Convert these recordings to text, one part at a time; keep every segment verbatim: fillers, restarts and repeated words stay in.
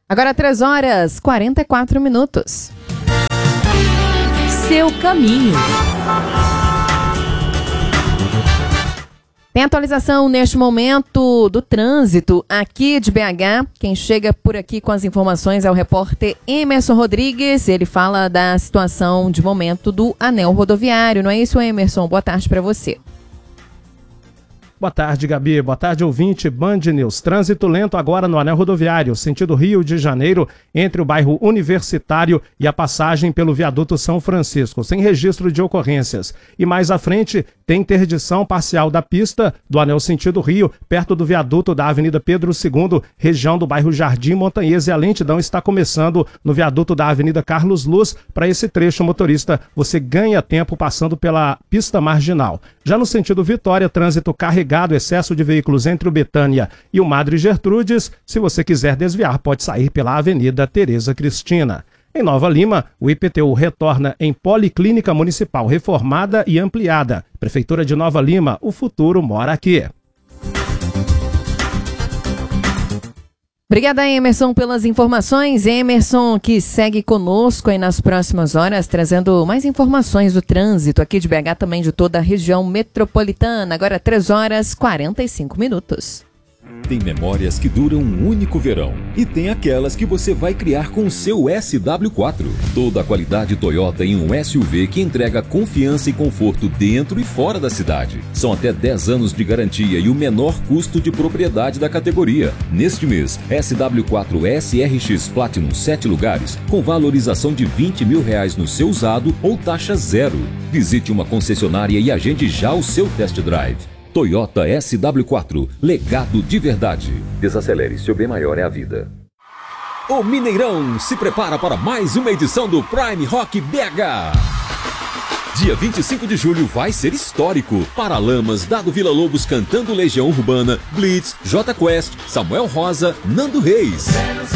Agora três horas e quarenta e quatro minutos. Seu caminho. Tem atualização neste momento do trânsito aqui de B H. Quem chega por aqui com as informações é o repórter Emerson Rodrigues. Ele fala da situação de momento do anel rodoviário. Não é isso, Emerson? Boa tarde para você. Boa tarde, Gabi. Boa tarde, ouvinte Band News. Trânsito lento agora no anel rodoviário, sentido Rio de Janeiro, entre o bairro Universitário e a passagem pelo viaduto São Francisco, sem registro de ocorrências. E mais à frente, tem interdição parcial da pista do anel sentido Rio, perto do viaduto da Avenida Pedro segundo, região do bairro Jardim Montanhês, e a lentidão está começando no viaduto da Avenida Carlos Luz. Para esse trecho, motorista, você ganha tempo passando pela pista marginal. Já no sentido Vitória, trânsito carregado, excesso de veículos entre o Betânia e o Madre Gertrudes. Se você quiser desviar, pode sair pela Avenida Tereza Cristina. Em Nova Lima, o I P T U retorna em Policlínica Municipal reformada e ampliada. Prefeitura de Nova Lima, o futuro mora aqui. Obrigada, Emerson, pelas informações. Emerson, que segue conosco aí nas próximas horas, trazendo mais informações do trânsito aqui de B H, também de toda a região metropolitana. Agora três horas e quarenta e cinco minutos. Tem memórias que duram um único verão e tem aquelas que você vai criar com o seu S W quatro. Toda a qualidade Toyota em um S U V que entrega confiança e conforto dentro e fora da cidade. São até dez anos de garantia e o menor custo de propriedade da categoria. Neste mês, S W quatro S R X Platinum sete lugares com valorização de vinte mil reais no seu usado ou taxa zero. Visite uma concessionária e agende já o seu test drive. Toyota S W quatro, legado de verdade. Desacelere, seu bem maior é a vida. O Mineirão se prepara para mais uma edição do Prime Rock B H. Dia vinte e cinco de julho vai ser histórico. Paralamas, Dado Villa Lobos cantando Legião Urbana, Blitz, J Quest, Samuel Rosa, Nando Reis.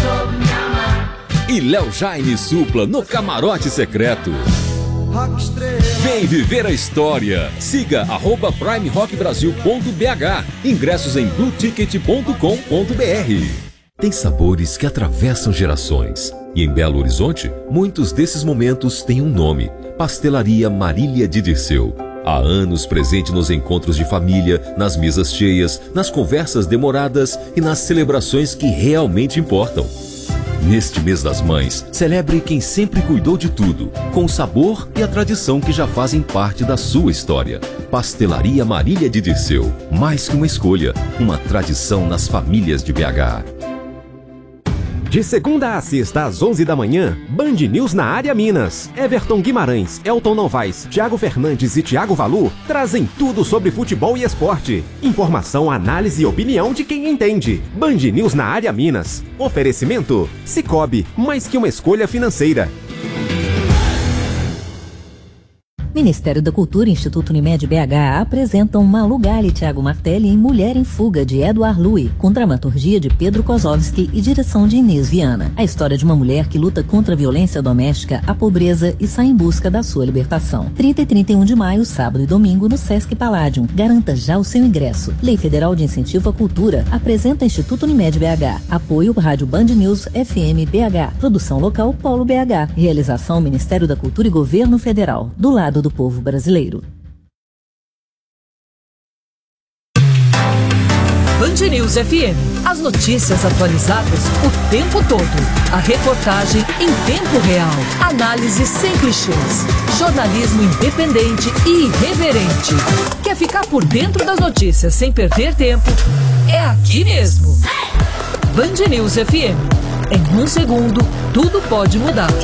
E Léo Jaime Supla no Camarote Secreto. Vem viver a história. Siga arroba prime rock brasil ponto b h. Ingressos em blue ticket ponto com ponto b r. Tem sabores que atravessam gerações. E em Belo Horizonte, muitos desses momentos têm um nome: Pastelaria Marília de Dirceu. Há anos presente nos encontros de família, nas mesas cheias, nas conversas demoradas e nas celebrações que realmente importam. Neste mês das mães, celebre quem sempre cuidou de tudo, com o sabor e a tradição que já fazem parte da sua história. Pastelaria Marília de Dirceu, mais que uma escolha, uma tradição nas famílias de B H. De segunda a sexta às onze da manhã, Band News na área Minas. Everton Guimarães, Elton Novaes, Thiago Fernandes e Thiago Valu trazem tudo sobre futebol e esporte. Informação, análise e opinião de quem entende. Band News na área Minas. Oferecimento: Cicobi, mais que uma escolha financeira. Ministério da Cultura e Instituto Unimed B H apresentam Malu Gali e Thiago Martelli em Mulher em Fuga, de Edward Louis, com dramaturgia de Pedro Kozovski e direção de Inês Viana. A história de uma mulher que luta contra a violência doméstica, a pobreza e sai em busca da sua libertação. trinta e trinta e um de maio, sábado e domingo, no Sesc Palladium. Garanta já o seu ingresso. Lei Federal de Incentivo à Cultura. Apresenta Instituto Unimed B H. Apoio Rádio Band News F M B H. Produção local Polo B H. Realização Ministério da Cultura e Governo Federal. Do lado do povo brasileiro. Band News F M. As notícias atualizadas o tempo todo. A reportagem em tempo real. Análise sem clichês. Jornalismo independente e irreverente. Quer ficar por dentro das notícias sem perder tempo? É aqui mesmo. Band News F M. Em um segundo, tudo pode mudar.